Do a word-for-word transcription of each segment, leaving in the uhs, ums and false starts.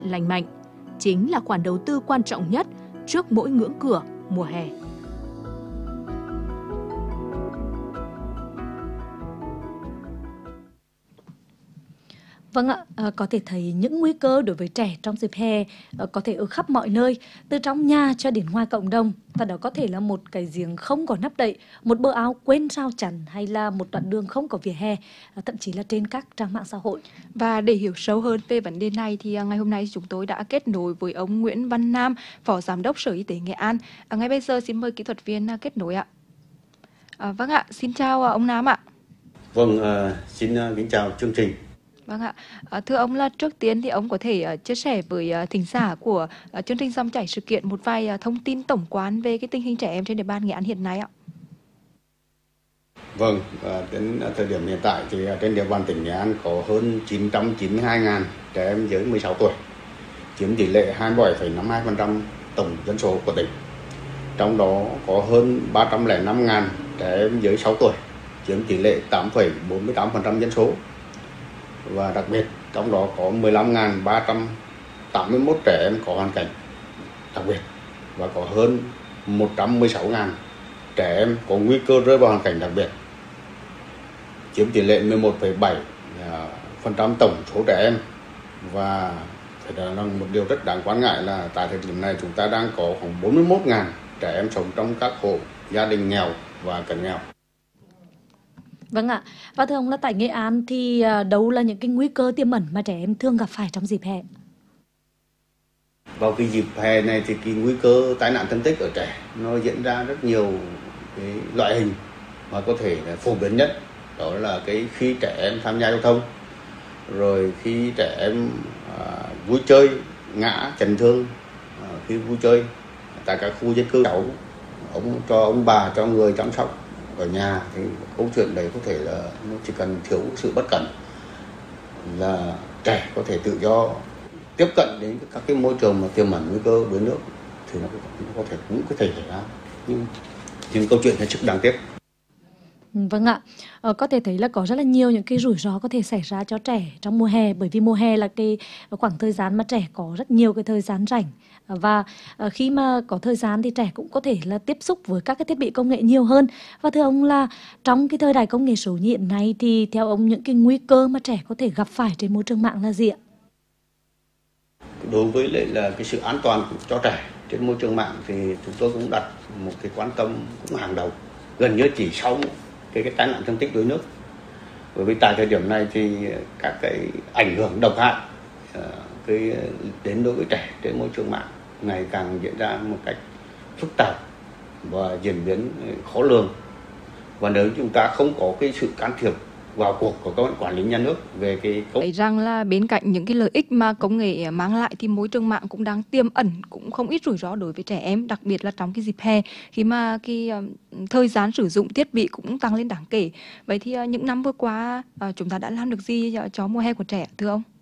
lành mạnh chính là khoản đầu tư quan trọng nhất trước mỗi ngưỡng cửa mùa hè. Vâng ạ, à, có thể thấy những nguy cơ đối với trẻ trong dịp hè à, có thể ở khắp mọi nơi, từ trong nhà cho đến ngoài cộng đồng. Và đó có thể là một cái giếng không có nắp đậy, một bờ áo quên rào chắn hay là một đoạn đường không có vỉa hè, à, thậm chí là trên các trang mạng xã hội. Và để hiểu sâu hơn về vấn đề này thì ngày hôm nay chúng tôi đã kết nối với ông Nguyễn Văn Nam, Phó Giám đốc Sở Y tế Nghệ An. À, ngay bây giờ xin mời kỹ thuật viên kết nối ạ. À, vâng ạ, xin chào ông Nam ạ. Vâng, uh, xin uh, kính chào chương trình. Vâng ạ, à, thưa ông là trước tiên thì ông có thể uh, chia sẻ với uh, thính giả của uh, chương trình Dòng chảy sự kiện một vài uh, thông tin tổng quan về cái tình hình trẻ em trên địa bàn Nghệ An hiện nay ạ. Vâng, uh, đến thời điểm hiện tại thì uh, trên địa bàn tỉnh Nghệ An có hơn chín trăm chín mươi hai nghìn trẻ em dưới mười sáu tuổi, chiếm tỷ lệ hai mươi bảy phẩy năm mươi hai phần trăm tổng dân số của tỉnh. Trong đó có hơn ba trăm lẻ năm nghìn trẻ em dưới sáu tuổi, chiếm tỷ lệ tám phẩy bốn mươi tám phần trăm dân số. Và đặc biệt trong đó có mười lăm nghìn ba trăm tám mươi mốt trẻ em có hoàn cảnh đặc biệt và có hơn một trăm mười sáu nghìn trẻ em có nguy cơ rơi vào hoàn cảnh đặc biệt, chiếm tỷ lệ mười một phẩy bảy phần trăm tổng số trẻ em. Và phải nói rằng một điều rất đáng quan ngại là tại thời điểm này chúng ta đang có khoảng bốn mươi mốt nghìn trẻ em sống trong các hộ gia đình nghèo và cận nghèo. Vâng ạ, và thưa ông là tại Nghệ An thì đâu là những cái nguy cơ tiềm ẩn mà trẻ em thường gặp phải trong dịp hè? Vào cái dịp hè này thì cái nguy cơ tai nạn thương tích ở trẻ nó diễn ra rất nhiều cái loại hình, mà có thể là phổ biến nhất đó là cái khi trẻ em tham gia giao thông, rồi khi trẻ em à, vui chơi ngã chấn thương à, khi vui chơi tại các khu dân cư, cháu ông cho ông bà cho người chăm sóc ở nhà thì câu chuyện đấy có thể là nó chỉ cần thiếu sự bất cẩn là trẻ có thể tự do tiếp cận đến các cái môi trường mà tiềm ẩn nguy cơ đuối nước thì nó, nó có thể cũng có thể xảy ra, nhưng nhưng câu chuyện hết sức đáng tiếc. Vâng ạ, ờ, có thể thấy là có rất là nhiều những cái rủi ro có thể xảy ra cho trẻ trong mùa hè, bởi vì mùa hè là cái khoảng thời gian mà trẻ có rất nhiều cái thời gian rảnh, và uh, khi mà có thời gian thì trẻ cũng có thể là tiếp xúc với các cái thiết bị công nghệ nhiều hơn. Và thưa ông là trong cái thời đại công nghệ số hiện nay thì theo ông những cái nguy cơ mà trẻ có thể gặp phải trên môi trường mạng là gì ạ? Đối với lại là cái sự an toàn cho trẻ trên môi trường mạng thì chúng tôi cũng đặt một cái quan tâm cũng hàng đầu, gần như chỉ sau cái cái tai nạn thương tích đuối nước. Bởi vì tại thời điểm này thì các cái ảnh hưởng độc hại cái đến đối với trẻ trên môi trường mạng ngày càng diễn ra một cách phức tạp và diễn biến khó lường. Và nếu chúng ta không có cái sự can thiệp vào cuộc của các quản lý nhà nước về cái công... Thấy rằng là bên cạnh những cái lợi ích mà công nghệ mang lại thì môi trường mạng cũng đang tiềm ẩn cũng không ít rủi ro đối với trẻ em, đặc biệt là trong cái dịp hè khi mà cái uh, thời gian sử dụng thiết bị cũng tăng lên đáng kể. Vậy thì uh, những năm vừa qua uh, chúng ta đã làm được gì cho, cho mùa hè của trẻ thưa ông?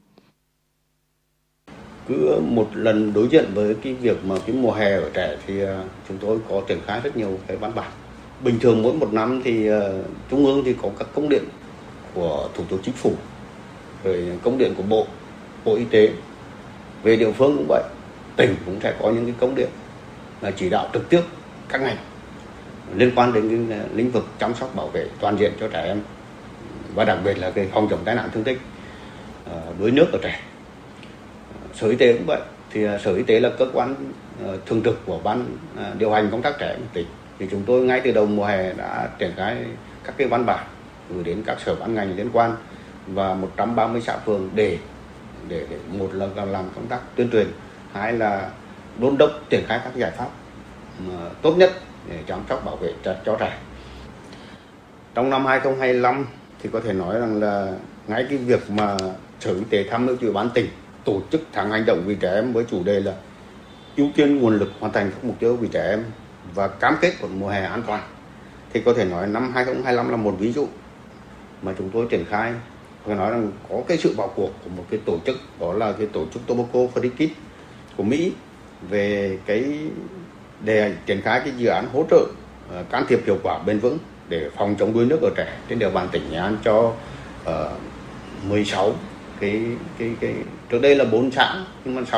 Cứ một lần đối diện với cái việc mà cái mùa hè ở trẻ thì uh, chúng tôi có triển khai rất nhiều cái văn bản. Bình thường mỗi một năm thì uh, Trung ương thì có các công điện của Thủ tướng Chính phủ, rồi công điện của Bộ, Bộ Y tế. Về địa phương cũng vậy, tỉnh cũng sẽ có những cái công điện là chỉ đạo trực tiếp các ngành liên quan đến cái lĩnh vực chăm sóc bảo vệ toàn diện cho trẻ em, và đặc biệt là cái phòng chống tai nạn thương tích uh, đuối nước ở trẻ. Sở Y tế cũng vậy, thì uh, Sở Y tế là cơ quan uh, thường trực của ban uh, điều hành công tác trẻ em tỉnh, thì chúng tôi ngay từ đầu mùa hè đã triển khai các cái văn bản gửi đến các sở ban ngành liên quan và một trăm ba mươi xã phường để để, để một là làm công tác tuyên truyền, hai là đôn đốc triển khai các giải pháp uh, tốt nhất để chăm sóc bảo vệ cho, cho trẻ. Trong năm hai không hai lăm thì có thể nói rằng là ngay cái việc mà Sở Y tế tham mưu cho Ủy ban tỉnh tổ chức tháng hành động vì trẻ em với chủ đề là ưu tiên nguồn lực hoàn thành các mục tiêu vì trẻ em và cam kết một mùa hè an toàn, thì có thể nói năm hai không hai lăm là một ví dụ mà chúng tôi triển khai. Phải nói rằng có cái sự vào cuộc của một cái tổ chức, đó là cái tổ chức Tomoko Free Kids của Mỹ, về cái để triển khai cái dự án hỗ trợ uh, can thiệp hiệu quả bền vững để phòng chống đuối nước ở trẻ trên địa bàn tỉnh Nghệ An cho uh, mười sáu cái cái cái trước đây là bốn xã nhưng mà sau